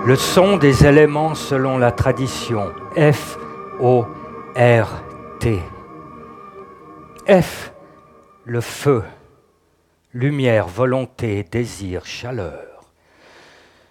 Le son des éléments selon la tradition. F-O-R-T. F, le feu. Lumière, volonté, désir, chaleur.